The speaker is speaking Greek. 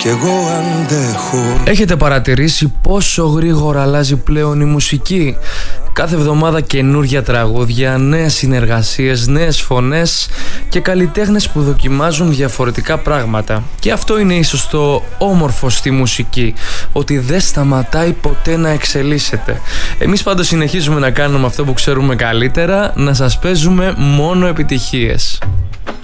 κι εγώ αντέχω. Έχετε παρατηρήσει πόσο γρήγορα αλλάζει πλέον η μουσική? Κάθε εβδομάδα καινούργια τραγούδια, νέες συνεργασίες, νέες φωνές και καλλιτέχνες που δοκιμάζουν διαφορετικά πράγματα. Και αυτό είναι ίσως το όμορφο στη μουσική, ότι δεν σταματάει ποτέ να εξελίσσεται. Εμείς πάντως συνεχίζουμε να κάνουμε αυτό που ξέρουμε καλύτερα, να σας παίζουμε μόνο επιτυχίες.